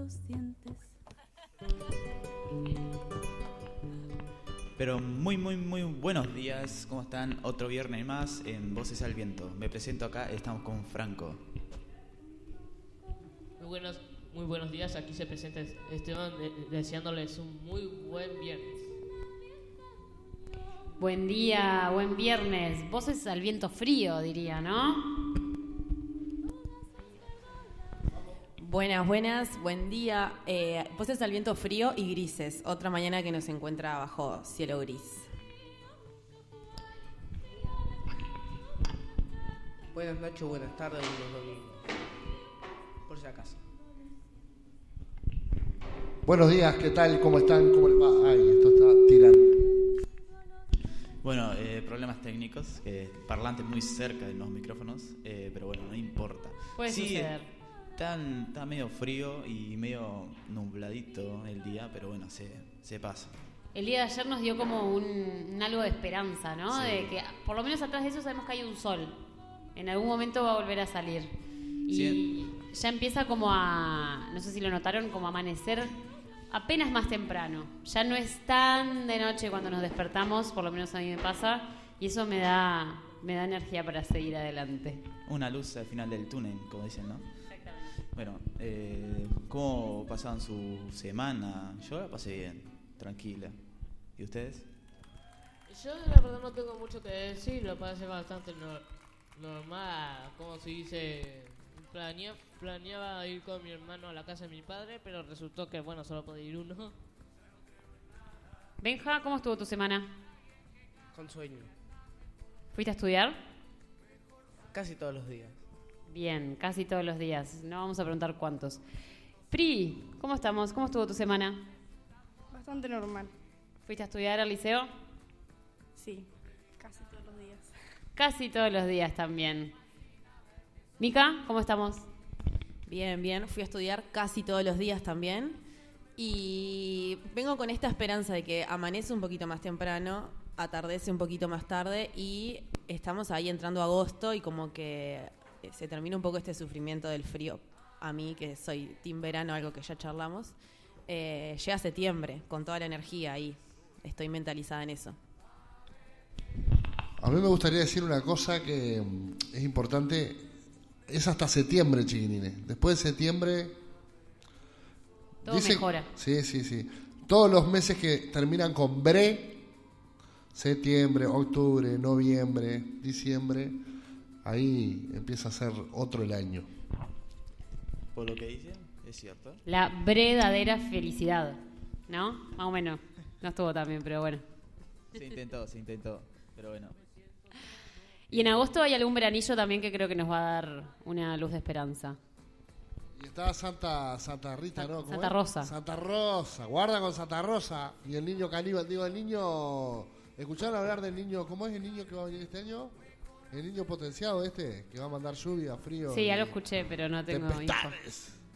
los dientes. Pero muy buenos días, ¿cómo están? Otro viernes más en Voces al Viento. Me presento acá, estamos con Franco. Muy buenos días, aquí se presenta Esteban deseándoles un muy buen viernes. Buen día, buen viernes. Voces al viento frío, diría, ¿no? Buenas, buen día. Voces al viento frío y grises. Otra mañana que nos encuentra bajo cielo gris. Buenas noches, buenas tardes, buenos domingos. Por si acaso. Buenos días, ¿qué tal? ¿Cómo están? ¿Cómo les va? Ay, esto está tirando. Bueno, problemas técnicos, parlantes muy cerca de los micrófonos, pero bueno, no importa. Puede suceder. Está medio frío y medio nubladito el día, pero bueno, se pasa. El día de ayer nos dio como un algo de esperanza, ¿no? Sí. De que por lo menos atrás de eso sabemos que hay un sol. En algún momento va a volver a salir. Y Sí. ya empieza como a, no sé si lo notaron, como a amanecer apenas más temprano. Ya no es tan de noche cuando nos despertamos, por lo menos a mí me pasa, y eso me da energía para seguir adelante. Una luz al final del túnel, como dicen, ¿no? Bueno, ¿cómo pasaban su semana? Yo la pasé bien, tranquila. ¿Y ustedes? Yo la verdad no tengo mucho que decir, lo pasé bastante normal, como se dice, planeaba ir con mi hermano a la casa de mi padre, pero resultó que bueno, solo podía ir uno. Benja, ¿cómo estuvo tu semana? Con sueño. ¿Fuiste a estudiar? Casi todos los días. Bien, casi todos los días. No vamos a preguntar cuántos. Pri, ¿cómo estamos? ¿Cómo estuvo tu semana? Bastante normal. ¿Fuiste a estudiar al liceo? Sí, casi todos los días. Casi todos los días también. Mica, ¿cómo estamos? Bien. Fui a estudiar casi todos los días también. Y vengo con esta esperanza de que amanece un poquito más temprano, atardece un poquito más tarde y estamos ahí entrando a agosto y como que se termina un poco este sufrimiento del frío. A mí, que soy team verano, algo que ya charlamos, llega septiembre con toda la energía ahí. Estoy mentalizada en eso. A mí me gustaría decir una cosa que es importante. Es hasta septiembre, chiquinines. Después de septiembre... Todo mejora. Sí. Todos los meses que terminan con bre, septiembre, octubre, noviembre, diciembre, ahí empieza a ser otro el año. Por lo que dicen, es cierto. La verdadera felicidad, ¿no? Más o menos. No estuvo tan bien, pero bueno. Se intentó, pero bueno. Y en agosto hay algún veranillo también que creo que nos va a dar una luz de esperanza. Y está Santa Rita, ¿no? ¿Cómo Santa es? Rosa. Santa Rosa, guarda con Santa Rosa. Y el niño caníbal, el niño... ¿Escucharon hablar del niño? ¿Cómo es el niño que va a venir este año? El niño potenciado que va a mandar lluvia, frío. Sí, ya lo escuché, pero no tengo info. Tempestades.